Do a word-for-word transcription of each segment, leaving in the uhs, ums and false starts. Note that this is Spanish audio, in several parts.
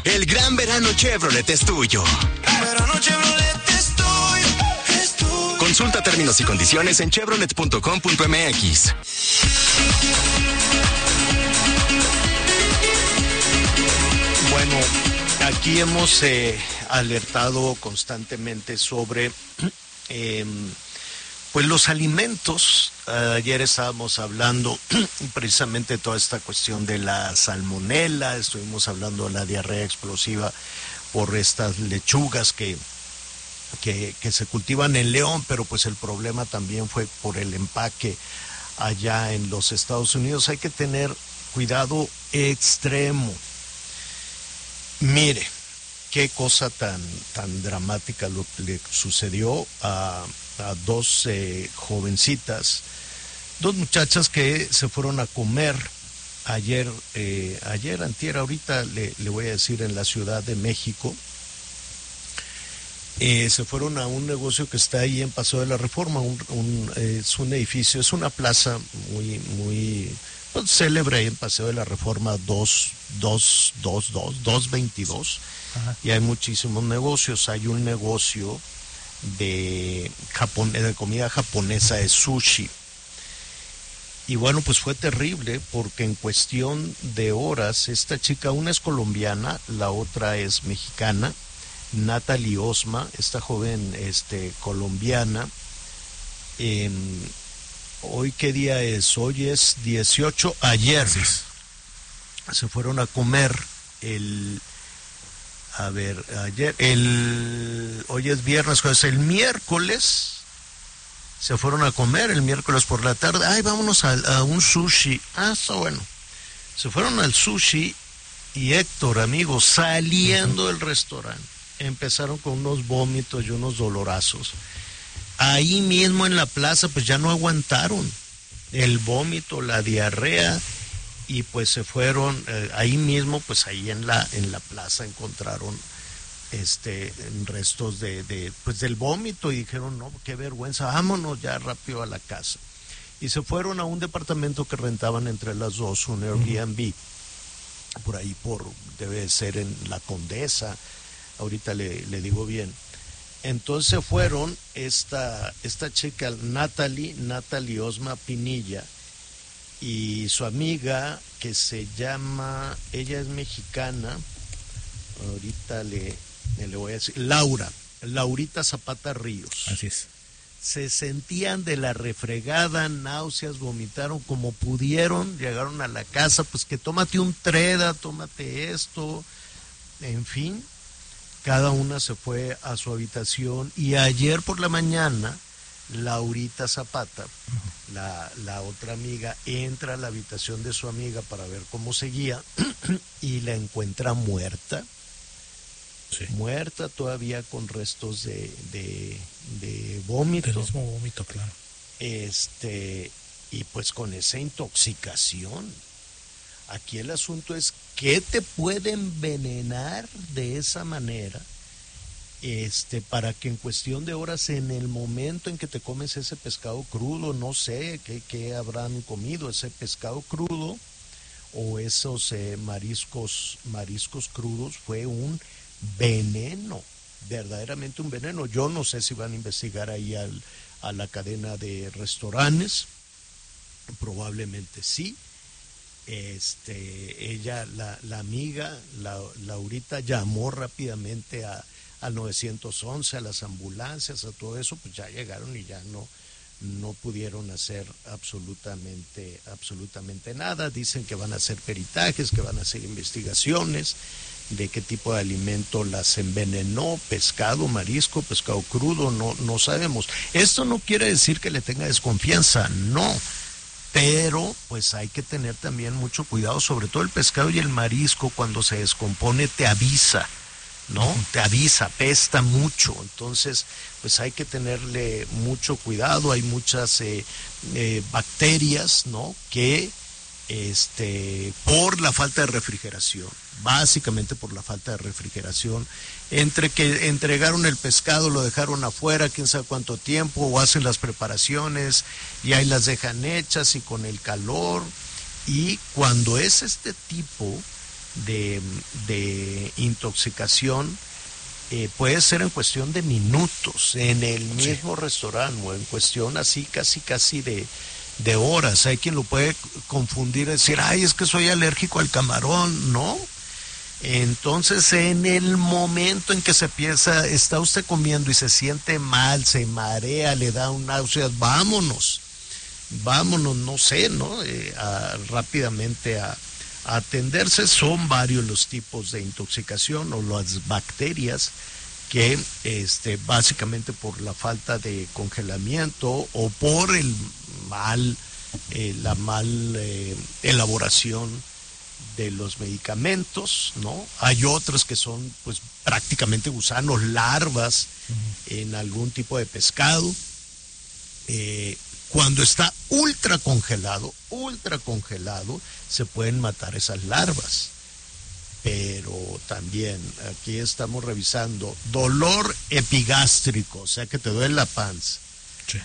El gran verano Chevrolet es tuyo. Verano Chevrolet es tuyo, es tuyo. Consulta términos y condiciones en chevrolet punto com punto m x. Bueno, aquí hemos eh, alertado constantemente sobre eh, pues los alimentos. Ayer estábamos hablando precisamente de toda esta cuestión de la salmonela, estuvimos hablando de la diarrea explosiva por estas lechugas que, que, que se cultivan en León, pero pues el problema también fue por el empaque allá en los Estados Unidos. Hay que tener cuidado extremo. Mire, qué cosa tan, tan dramática lo que le sucedió a, a dos eh, jovencitas, dos muchachas que se fueron a comer ayer, eh, ayer, antier, ahorita le, le voy a decir, en la Ciudad de México. Eh, se fueron a un negocio que está ahí en Paseo de la Reforma, un, un, eh, es un edificio, es una plaza muy, muy pues, célebre ahí en Paseo de la Reforma dos veintidós. Ajá. Y hay muchísimos negocios. Hay un negocio de, Japón, de comida japonesa, de sushi. Y bueno, pues fue terrible porque en cuestión de horas, esta chica, una es colombiana, la otra es mexicana, Natalie Osma, esta joven este, colombiana. Eh, ¿Hoy qué día es? Hoy es dieciocho, ayer sí. Se fueron a comer el... A ver, ayer, el... Hoy es viernes, jueves, el miércoles se fueron a comer, el miércoles por la tarde. Ay, vámonos a, a un sushi. Ah, está bueno. Se fueron al sushi y Héctor, amigo, saliendo uh-huh. del restaurante, empezaron con unos vómitos y unos dolorazos. Ahí mismo en la plaza, pues ya no aguantaron el vómito, la diarrea, y pues se fueron, eh, ahí mismo, pues ahí en la en la plaza encontraron este restos de, de pues del vómito y dijeron, no, qué vergüenza, vámonos ya rápido a la casa. Y se fueron a un departamento que rentaban entre las dos, un Airbnb, uh-huh. por ahí por, debe ser en La Condesa, ahorita le, le digo bien. Entonces fueron esta, esta chica, Natalie, Natalie Osma Pinilla, y su amiga, que se llama, ella es mexicana, ahorita le, le voy a decir, Laura, Laurita Zapata Ríos. Así es. Se sentían de la refregada, náuseas, vomitaron como pudieron, llegaron a la casa, pues que tómate un Treda, tómate esto, en fin. Cada una se fue a su habitación y ayer por la mañana, Laurita Zapata, uh-huh. la, la otra amiga, entra a la habitación de su amiga para ver cómo seguía y la encuentra muerta, sí. muerta todavía con restos de, de, de vómito. Del mismo vómito, claro. Este, y pues con esa intoxicación. Aquí el asunto es ¿qué te puede envenenar de esa manera? Este, para que en cuestión de horas, en el momento en que te comes ese pescado crudo, no sé qué, qué habrán comido, ese pescado crudo o esos eh, mariscos, mariscos crudos, fue un veneno, verdaderamente un veneno. Yo no sé si van a investigar ahí al, a la cadena de restaurantes, probablemente sí. Este, ella, la, la amiga, la, Laurita, llamó rápidamente a al nueve once, a las ambulancias, a todo eso, pues ya llegaron y ya no, no pudieron hacer absolutamente, absolutamente nada. Dicen que van a hacer peritajes, que van a hacer investigaciones de qué tipo de alimento las envenenó, pescado, marisco, pescado crudo, no, no sabemos. Esto no quiere decir que le tenga desconfianza, no. Pero pues hay que tener también mucho cuidado, sobre todo el pescado y el marisco, cuando se descompone te avisa, ¿no? Uh-huh. Te avisa, apesta mucho, entonces pues hay que tenerle mucho cuidado. Hay muchas eh, eh, bacterias, ¿no? Que este por la falta de refrigeración, básicamente por la falta de refrigeración, entre que entregaron el pescado, lo dejaron afuera quién sabe cuánto tiempo, o hacen las preparaciones y ahí las dejan hechas y con el calor, y cuando es este tipo de, de intoxicación eh, puede ser en cuestión de minutos, en el mismo sí. restaurante, o en cuestión así casi casi de, de horas. Hay quien lo puede confundir, decir, ay, es que soy alérgico al camarón, ¿no? Entonces, en el momento en que se piensa, está usted comiendo y se siente mal, se marea, le da un náuseas, vámonos, vámonos, no sé, ¿no? Eh, a, rápidamente a, a atenderse. Son varios los tipos de intoxicación o las bacterias que, este, básicamente por la falta de congelamiento o por el mal, eh, la mal eh, elaboración de los medicamentos, ¿no? Hay otras que son pues prácticamente gusanos, larvas uh-huh. en algún tipo de pescado. Eh, cuando está ultra congelado, ultra congelado, se pueden matar esas larvas. Pero también aquí estamos revisando dolor epigástrico, o sea que te duele la panza, sí.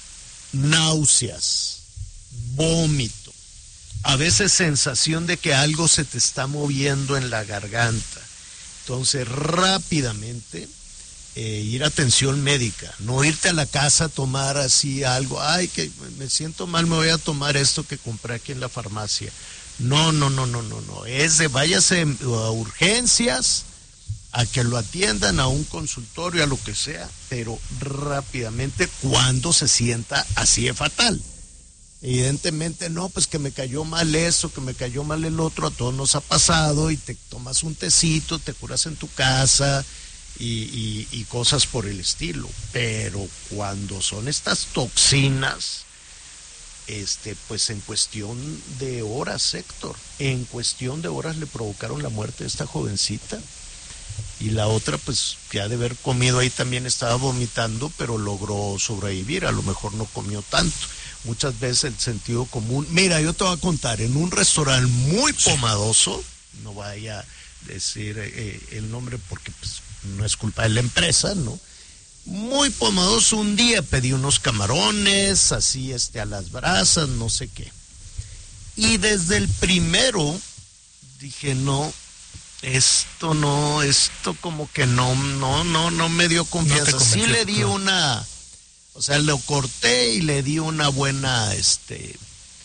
náuseas, vómito, a veces sensación de que algo se te está moviendo en la garganta. Entonces, rápidamente eh, ir a atención médica, no irte a la casa a tomar así algo, ay, que me siento mal, me voy a tomar esto que compré aquí en la farmacia. No, no, no, no, no, no, es de váyase a urgencias, a que lo atiendan, a un consultorio, a lo que sea, pero rápidamente cuando se sienta así de fatal. Evidentemente no, pues que me cayó mal eso, que me cayó mal el otro, a todos nos ha pasado, y te tomas un tecito, te curas en tu casa y, y, y cosas por el estilo. Pero cuando son estas toxinas, este, pues en cuestión de horas, Héctor, en cuestión de horas le provocaron la muerte de esta jovencita. Y la otra, pues, que ha de haber comido ahí también estaba vomitando, pero logró sobrevivir, a lo mejor no comió tanto. Muchas veces el sentido común, mira, yo te voy a contar, en un restaurante muy pomadoso, no vaya a decir eh, el nombre porque pues, no es culpa de la empresa, ¿no? Muy pomadoso, un día pedí unos camarones, así este, a las brasas, no sé qué. Y desde el primero dije, no, esto no, esto como que no, no, no, no me dio confianza. No sí le di una... O sea, lo corté y le di una buena este,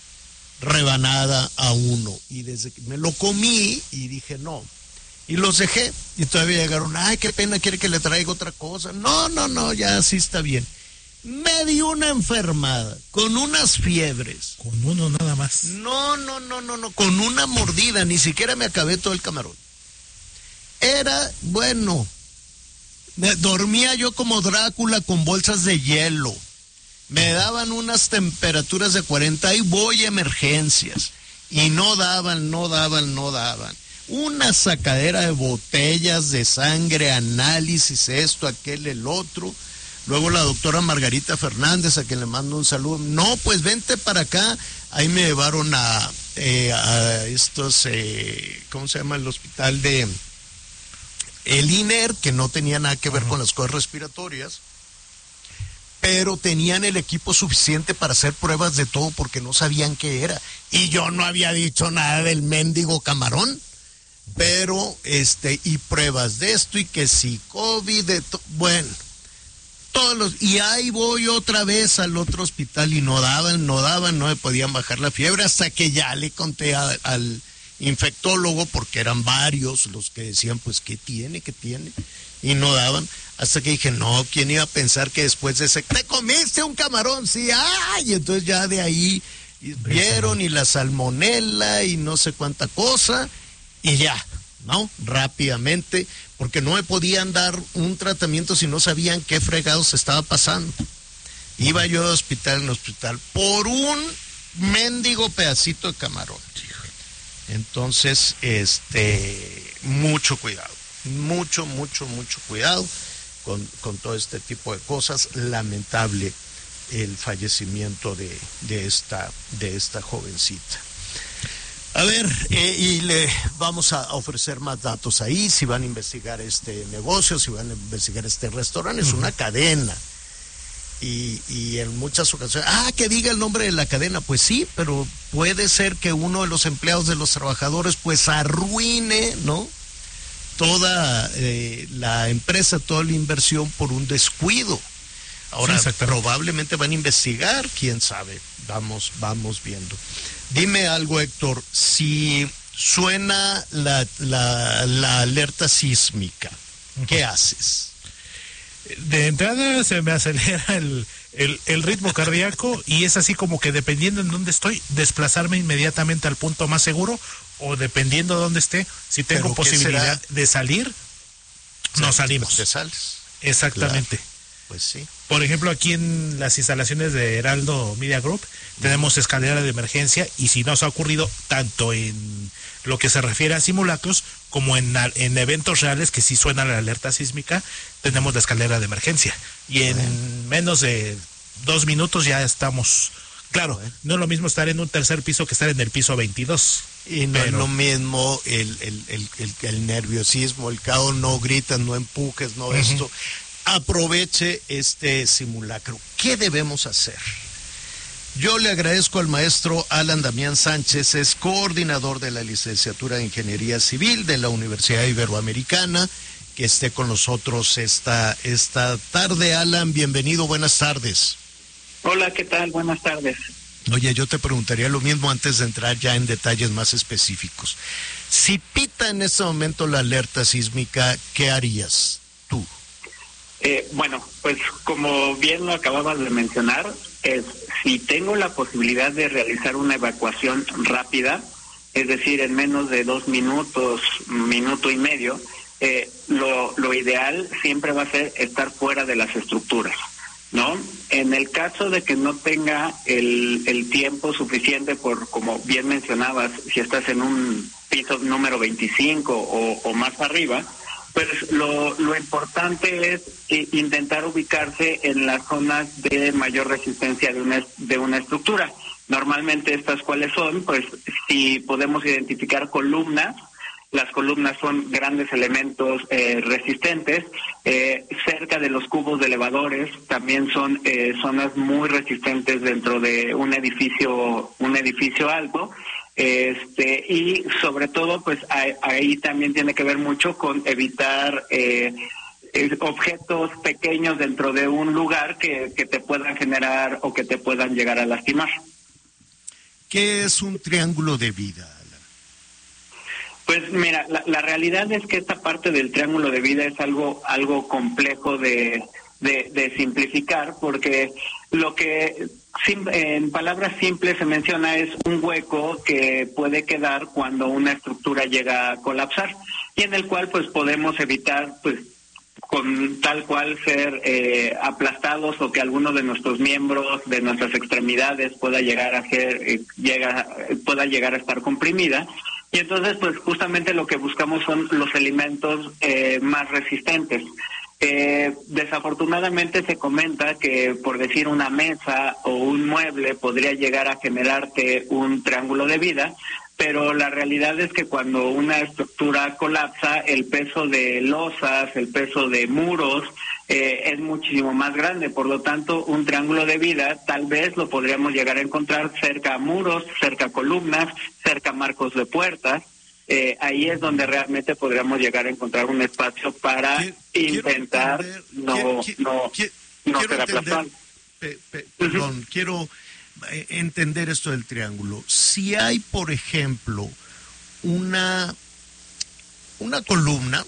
rebanada a uno. Y desde que me lo comí y dije no. Y los dejé. Y todavía llegaron, ay, qué pena, quiere que le traiga otra cosa. No, no, no, ya así está bien. Me dio una enfermada, con unas fiebres. Con uno nada más. No, no, no, no, no, con una mordida. Ni siquiera me acabé todo el camarón. Era, bueno... Dormía yo como Drácula con bolsas de hielo. Me daban unas temperaturas de cuarenta y voy a emergencias. Y no daban, no daban, no daban. Una sacadera de botellas de sangre, análisis, esto, aquel, el otro. Luego la doctora Margarita Fernández, a quien le mando un saludo. No, pues vente para acá. Ahí me llevaron a, eh, a estos, eh, ¿cómo se llama? El hospital de... El I N E R, que no tenía nada que ver uh-huh. con las cosas respiratorias, pero tenían el equipo suficiente para hacer pruebas de todo porque no sabían qué era. Y yo no había dicho nada del mendigo camarón, pero, este, y pruebas de esto, y que si COVID, de to- bueno, todos los, y ahí voy otra vez al otro hospital, y no daban, no daban, no me podían bajar la fiebre, hasta que ya le conté a, al infectólogo, porque eran varios los que decían, pues, ¿qué tiene? ¿Qué tiene? Y no daban, hasta que dije, no, ¿quién iba a pensar que después de ese, te comiste un camarón? Sí, ¡ay! Y entonces ya de ahí vieron, y la salmonela, y no sé cuánta cosa, y ya, ¿no? Rápidamente, porque no me podían dar un tratamiento si no sabían qué fregados estaba pasando. Iba yo de hospital en hospital por un mendigo pedacito de camarón. Entonces, este, mucho cuidado, mucho, mucho, mucho cuidado con, con todo este tipo de cosas. Lamentable el fallecimiento de, de, esta, de esta jovencita. A ver, eh, y le vamos a ofrecer más datos ahí, si van a investigar este negocio, si van a investigar este restaurante, es una cadena. Y, y en muchas ocasiones, ah, que diga el nombre de la cadena, pues sí, pero puede ser que uno de los empleados de los trabajadores pues arruine, ¿no? Toda eh, la empresa, toda la inversión por un descuido. Ahora, sí, probablemente van a investigar, quién sabe, vamos, vamos viendo. Dime algo, Héctor, si suena la, la, la alerta sísmica, ¿qué haces? De entrada se me acelera el, el, el ritmo cardíaco y es así como que dependiendo en dónde estoy, desplazarme inmediatamente al punto más seguro o dependiendo de dónde esté, si tengo posibilidad de salir, sí, nos salimos. Te sales. Exactamente. Claro. Pues sí. Por ejemplo, aquí en las instalaciones de Heraldo Media Group tenemos escalera de emergencia y si nos ha ocurrido tanto en lo que se refiere a simulacros como en, en eventos reales que sí suena la alerta sísmica, tenemos la escalera de emergencia y en bueno. menos de dos minutos ya estamos. Claro, bueno. no es lo mismo estar en un tercer piso que estar en el piso veintidós. Y no pero... es lo mismo el, el, el, el, el nerviosismo, el caos, no gritas, no empujes, no uh-huh. esto. Aproveche este simulacro. ¿Qué debemos hacer? Yo le agradezco al maestro Alan Damián Sánchez, es coordinador de la licenciatura de Ingeniería Civil de la Universidad Iberoamericana, que esté con nosotros esta, esta tarde. Alan, bienvenido, buenas tardes. Hola, ¿qué tal? Buenas tardes. Oye, yo te preguntaría lo mismo antes de entrar ya en detalles más específicos. Si pita en este momento la alerta sísmica, ¿qué harías tú? Eh, bueno, pues como bien lo acababas de mencionar, es si tengo la posibilidad de realizar una evacuación rápida, es decir, en menos de dos minutos, minuto y medio, eh, lo, lo ideal siempre va a ser estar fuera de las estructuras, ¿no? En el caso de que no tenga el, el tiempo suficiente, por como bien mencionabas, si estás en un piso número veinticinco o, o más arriba, pues lo, lo importante es eh, intentar ubicarse en las zonas de mayor resistencia de una, de una estructura. Normalmente estas cuáles son, pues si podemos identificar columnas, las columnas son grandes elementos eh, resistentes, eh, cerca de los cubos de elevadores también son eh, zonas muy resistentes dentro de un edificio, un edificio alto. Este, y sobre todo, pues ahí, ahí también tiene que ver mucho con evitar eh, objetos pequeños dentro de un lugar que, que te puedan generar o que te puedan llegar a lastimar. ¿Qué es un triángulo de vida, Alan? Pues mira, la, la realidad es que esta parte del triángulo de vida es algo, algo complejo de, de, de simplificar, porque lo que en palabras simples se menciona es un hueco que puede quedar cuando una estructura llega a colapsar y en el cual pues podemos evitar pues con tal cual ser eh, aplastados o que alguno de nuestros miembros, de nuestras extremidades pueda llegar a ser eh, llega pueda llegar a estar comprimida. Y entonces pues justamente lo que buscamos son los elementos eh, más resistentes. Eh, desafortunadamente se comenta que, por decir, una mesa o un mueble podría llegar a generarte un triángulo de vida, pero la realidad es que cuando una estructura colapsa, el peso de losas, el peso de muros eh, es muchísimo más grande. Por lo tanto, un triángulo de vida tal vez lo podríamos llegar a encontrar cerca a muros, cerca a columnas, cerca a marcos de puertas. Eh, ahí es donde realmente podríamos llegar a encontrar un espacio para quiero, intentar quiero entender, no, quiero, no, quiero, no quiero ser aplastado. Pe, pe, perdón, uh-huh. quiero entender esto del triángulo. Si hay, por ejemplo, una, una columna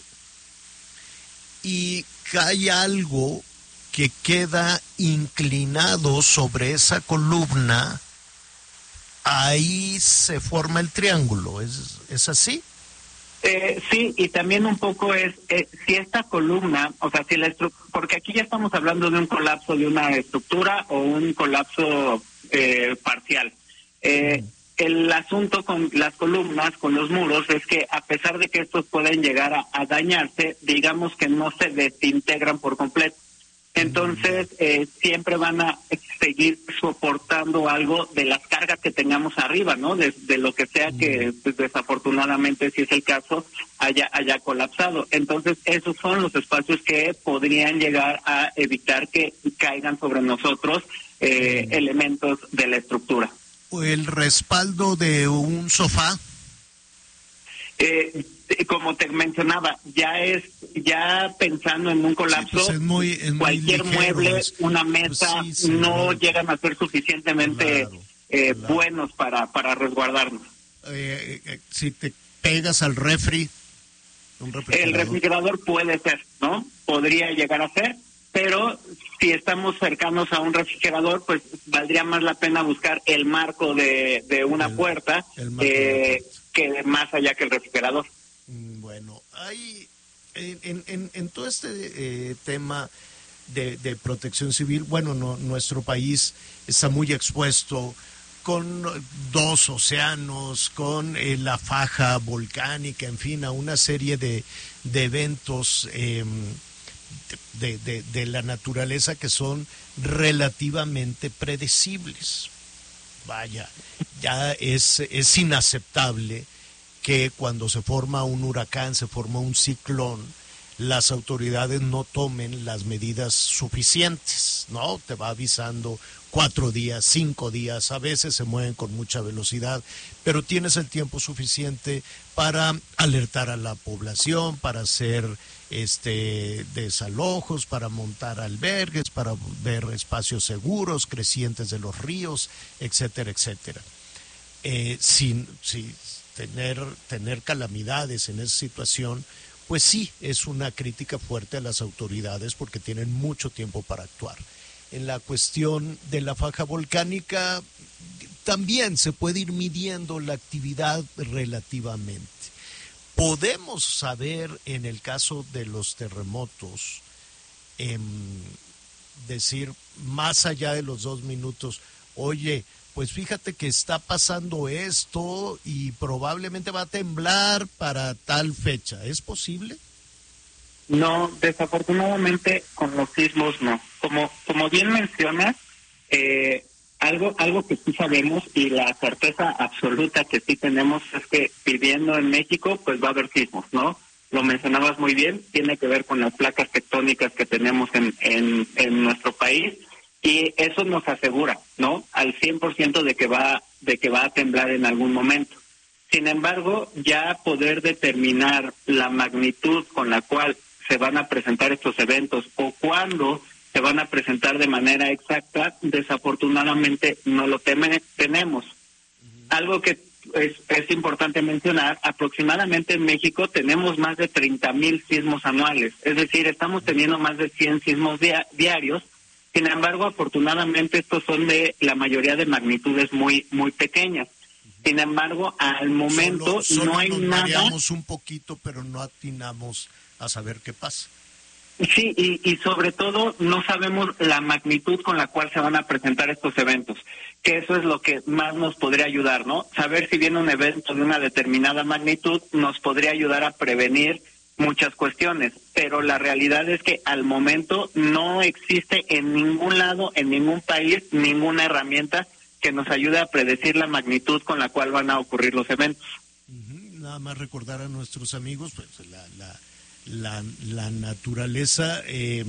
y hay algo que queda inclinado sobre esa columna, ahí se forma el triángulo, ¿es, es así? Eh, sí, y también un poco es, eh, si esta columna, o sea, si la estru- porque aquí ya estamos hablando de un colapso de una estructura o un colapso eh, parcial. Eh, el asunto con las columnas, con los muros, es que a pesar de que estos pueden llegar a, a dañarse, digamos que no se desintegran por completo. Entonces, eh, siempre van a seguir soportando algo de las cargas que tengamos arriba, ¿no? De, de lo que sea que, pues, desafortunadamente, si es el caso, haya haya colapsado. Entonces, esos son los espacios que podrían llegar a evitar que caigan sobre nosotros eh, elementos de la estructura. ¿El respaldo de un sofá? Eh, como te mencionaba, ya es ya pensando en un colapso, sí, pues es muy, es muy cualquier ligero, mueble, es, una mesa, pues sí, sí, no no, llegan a ser suficientemente claro, eh, claro. buenos para, para resguardarnos. Eh, eh, si te pegas al refri, un refrigerador. El refrigerador puede ser, ¿no? Podría llegar a ser, pero si estamos cercanos a un refrigerador, pues valdría más la pena buscar el marco de, de una el, puerta, el marco eh, de la puerta. que más allá que el refrigerador. Bueno, hay en, en, en todo este eh, tema de, de protección civil, bueno, no, nuestro país está muy expuesto con dos océanos, con eh, la faja volcánica, en fin, a una serie de, de eventos eh, de, de, de la naturaleza que son relativamente predecibles. Vaya, ya es, es inaceptable que cuando se forma un huracán, se forma un ciclón, las autoridades no tomen las medidas suficientes, ¿no? Te va avisando cuatro días, cinco días, a veces se mueven con mucha velocidad, pero tienes el tiempo suficiente para alertar a la población, para hacer este desalojos, para montar albergues, para ver espacios seguros, crecientes de los ríos, etcétera, etcétera. Eh, sin, sin tener, tener calamidades en esa situación, pues sí, es una crítica fuerte a las autoridades porque tienen mucho tiempo para actuar. En la cuestión de la faja volcánica, también se puede ir midiendo la actividad relativamente. Podemos saber, en el caso de los terremotos, eh, decir más allá de los dos minutos, oye, pues fíjate que está pasando esto y probablemente va a temblar para tal fecha. ¿Es posible? No, desafortunadamente con los sismos no. Como como bien mencionas, eh, algo algo que sí sabemos y la certeza absoluta que sí tenemos es que viviendo en México pues va a haber sismos, ¿no? Lo mencionabas muy bien, tiene que ver con las placas tectónicas que tenemos en, en, en nuestro país. Y eso nos asegura, ¿no? Al cien por ciento de que va de que va a temblar en algún momento. Sin embargo, ya poder determinar la magnitud con la cual se van a presentar estos eventos o cuándo se van a presentar de manera exacta, desafortunadamente no lo teme, tenemos. Uh-huh. Algo que es, es importante mencionar, aproximadamente en México tenemos más de treinta mil sismos anuales, es decir, estamos teniendo más de cien sismos dia- diarios. Sin embargo, afortunadamente estos son de la mayoría de magnitudes muy muy pequeñas. Sin embargo, al momento solo, solo no hay nos nada. Mareamos un poquito, pero no atinamos a saber qué pasa. Sí, y, y sobre todo no sabemos la magnitud con la cual se van a presentar estos eventos, que eso es lo que más nos podría ayudar, ¿no? Saber si viene un evento de una determinada magnitud nos podría ayudar a prevenir muchas cuestiones, pero la realidad es que al momento no existe en ningún lado, en ningún país, ninguna herramienta que nos ayude a predecir la magnitud con la cual van a ocurrir los eventos. Uh-huh. Nada más recordar a nuestros amigos, pues la la la, la naturaleza eh,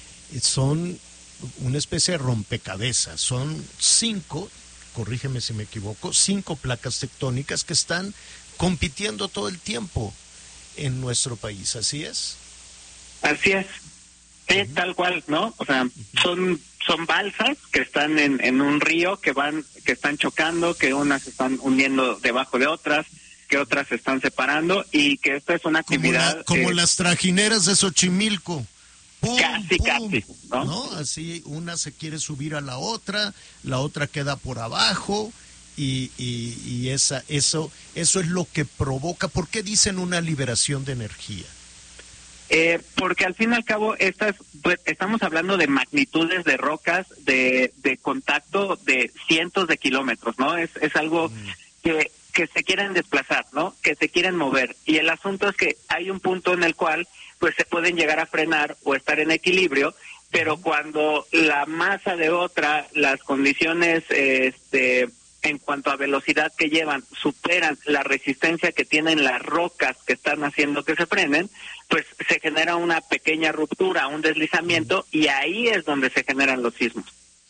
son una especie de rompecabezas, son cinco, corrígeme si me equivoco, cinco placas tectónicas que están compitiendo todo el tiempo en nuestro país, ¿así es? Así es, es uh-huh. Tal cual, ¿no? O sea, uh-huh. son son balsas que están en, en un río que van que están chocando, que unas están hundiendo debajo de otras, que otras se están separando y que esta es una actividad como, la, como eh, las trajineras de Xochimilco. ¡Pum, casi, pum! casi, ¿no? ¿no? Así una se quiere subir a la otra, la otra queda por abajo. Y, y, y esa, eso, eso es lo que provoca. ¿Por qué dicen una liberación de energía? Eh, porque al fin y al cabo estas, pues, estamos hablando de magnitudes de rocas, de, de contacto de cientos de kilómetros, ¿no? Es, es algo mm. que, que se quieren desplazar, ¿no? Que se quieren mover. Y el asunto es que hay un punto en el cual pues se pueden llegar a frenar o estar en equilibrio pero cuando la masa de otra, las condiciones este en cuanto a velocidad que llevan superan la resistencia que tienen las rocas que están haciendo que se frenen, pues se genera una pequeña ruptura, un deslizamiento, y ahí es donde se generan los sismos.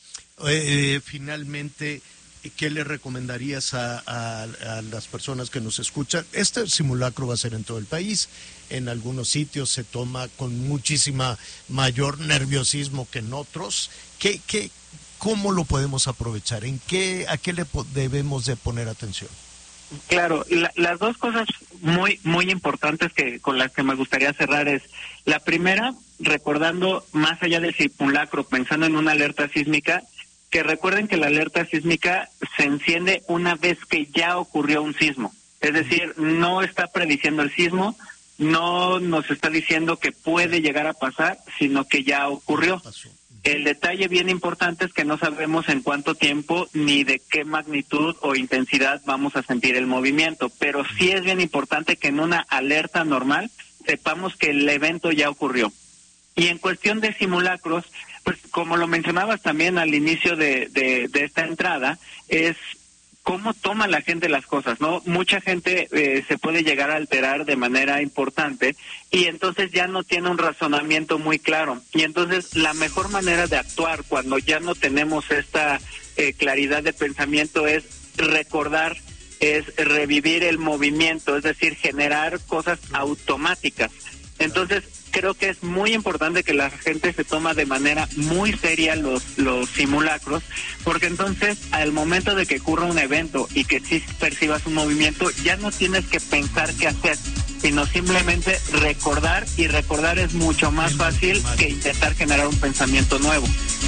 Eh, eh, finalmente, ¿qué le recomendarías a, a, a las personas que nos escuchan? Este simulacro va a ser en todo el país. En algunos sitios se toma con muchísima mayor nerviosismo que en otros. ¿Qué, qué, cómo lo podemos aprovechar? ¿En qué, a qué le debemos de poner atención? Claro, la, las dos cosas muy muy importantes que con las que me gustaría cerrar es, la primera, recordando más allá del simulacro, pensando en una alerta sísmica, que recuerden que la alerta sísmica se enciende una vez que ya ocurrió un sismo. Es decir, no está prediciendo el sismo, no nos está diciendo que puede llegar a pasar, sino que ya ocurrió. El detalle bien importante es que no sabemos en cuánto tiempo ni de qué magnitud o intensidad vamos a sentir el movimiento, pero sí es bien importante que en una alerta normal sepamos que el evento ya ocurrió. Y en cuestión de simulacros, pues como lo mencionabas también al inicio de, de, de esta entrada, es cómo toma la gente las cosas, ¿no? Mucha gente eh, se puede llegar a alterar de manera importante y entonces ya no tiene un razonamiento muy claro. Y entonces la mejor manera de actuar cuando ya no tenemos esta eh, claridad de pensamiento es recordar, es revivir el movimiento, es decir, generar cosas automáticas. Entonces, creo que es muy importante que la gente se toma de manera muy seria los los simulacros, porque entonces al momento de que ocurra un evento y que sí percibas un movimiento, ya no tienes que pensar qué hacer, sino simplemente recordar, y recordar es mucho más fácil que intentar generar un pensamiento nuevo.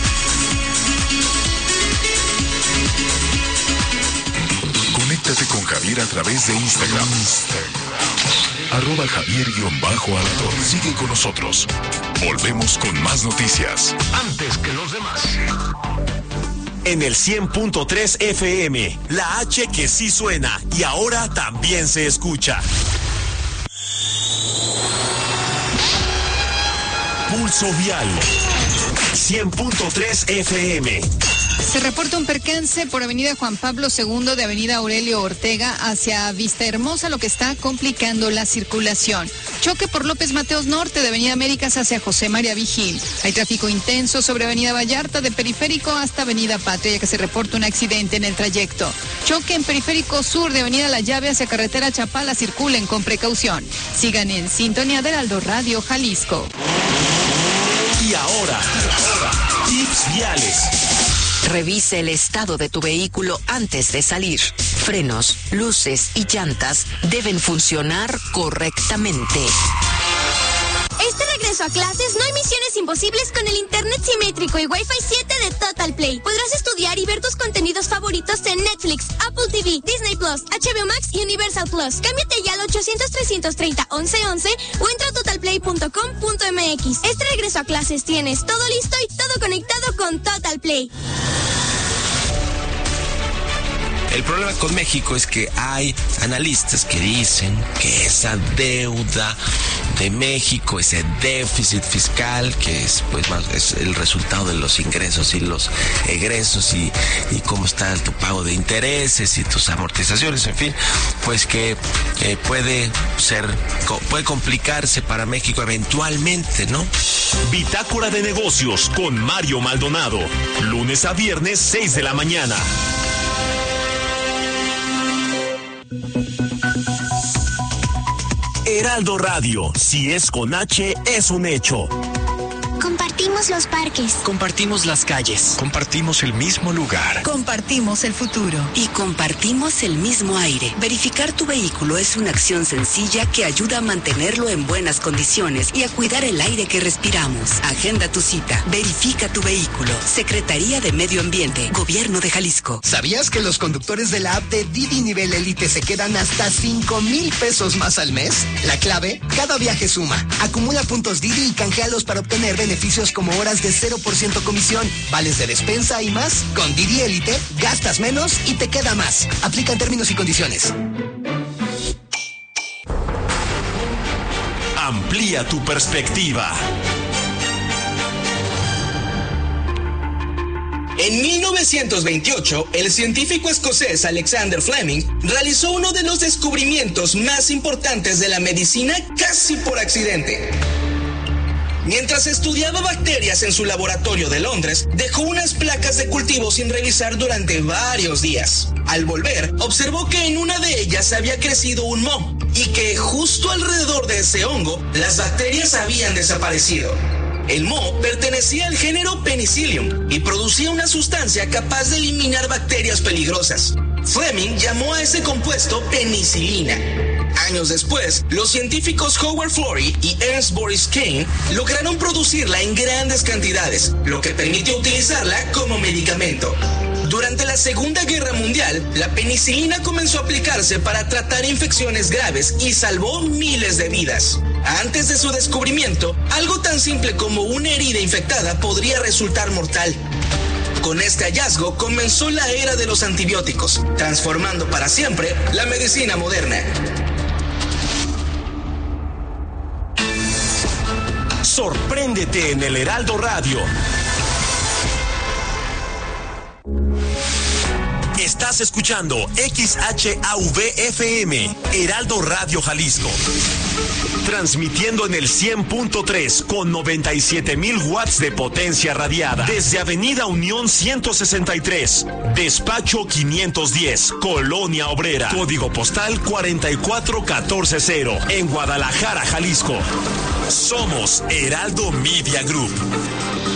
Conéctate con Javier a través de Instagram. Arroba Javier-Alator. Sigue con nosotros. Volvemos con más noticias. Antes que los demás. En el cien punto tres F M, la H que sí suena y ahora también se escucha. Pulso Vial. cien punto tres F M. Se reporta un percance por avenida Juan Pablo segundo de avenida Aurelio Ortega hacia Vista Hermosa, lo que está complicando la circulación. Choque por López Mateos Norte de avenida Américas hacia José María Vigil. Hay tráfico intenso sobre avenida Vallarta de Periférico hasta avenida Patria, ya que se reporta un accidente en el trayecto. Choque en Periférico Sur de avenida La Llave hacia carretera Chapala, circulen con precaución. Sigan en sintonía de Heraldo Radio Jalisco. Y ahora, tips viales. Revise el estado de tu vehículo antes de salir. Frenos, luces y llantas deben funcionar correctamente. Este regreso a clases no hay misiones imposibles con el internet simétrico y Wi-Fi siete de Total Play. Podrás estudiar y ver tus contenidos favoritos en Netflix, Apple T V, Disney Plus, H B O Max y Universal Plus. Cámbiate ya al ochocientos, trescientos treinta, once once o entra a total play punto com punto m x. Este regreso a clases tienes todo listo y todo conectado con Total Play. El problema con México es que hay analistas que dicen que esa deuda de México, ese déficit fiscal, que es pues más es el resultado de los ingresos y los egresos y, y cómo está tu pago de intereses y tus amortizaciones, en fin, pues que eh, puede ser, puede complicarse para México eventualmente, ¿no? Bitácora de negocios con Mario Maldonado, lunes a viernes, seis de la mañana. Heraldo Radio, si es con H, es un hecho. Compartimos los parques. Compartimos las calles. Compartimos el mismo lugar. Compartimos el futuro. Y compartimos el mismo aire. Verificar tu vehículo es una acción sencilla que ayuda a mantenerlo en buenas condiciones y a cuidar el aire que respiramos. Agenda tu cita. Verifica tu vehículo. Secretaría de Medio Ambiente. Gobierno de Jalisco. ¿Sabías que los conductores de la app de Didi Nivel Elite se quedan hasta cinco mil pesos más al mes? La clave, cada viaje suma. Acumula puntos Didi y canjealos para obtener beneficios como horas de cero por ciento comisión, vales de despensa y más. Con Didi Elite, gastas menos y te queda más. Aplican términos y condiciones. Amplía tu perspectiva. En mil novecientos veintiocho, el científico escocés Alexander Fleming realizó uno de los descubrimientos más importantes de la medicina casi por accidente. Mientras estudiaba bacterias en su laboratorio de Londres, dejó unas placas de cultivo sin revisar durante varios días. Al volver, observó que en una de ellas había crecido un moho y que justo alrededor de ese hongo, las bacterias habían desaparecido. El moho pertenecía al género Penicillium y producía una sustancia capaz de eliminar bacterias peligrosas. Fleming llamó a ese compuesto penicilina. Años después, los científicos Howard Florey y Ernst Boris Kane lograron producirla en grandes cantidades, lo que permitió utilizarla como medicamento. Durante la Segunda Guerra Mundial, la penicilina comenzó a aplicarse para tratar infecciones graves y salvó miles de vidas. Antes de su descubrimiento, algo tan simple como una herida infectada podría resultar mortal. Con este hallazgo comenzó la era de los antibióticos, transformando para siempre la medicina moderna. Sorpréndete en el Heraldo Radio. Estás escuchando X H A V F M, Heraldo Radio Jalisco. Transmitiendo en el cien punto tres con noventa y siete mil watts de potencia radiada. Desde Avenida Unión ciento sesenta y tres, Despacho quinientos diez, Colonia Obrera. Código postal cuarenta y cuatro mil catorce en Guadalajara, Jalisco. Somos Heraldo Media Group.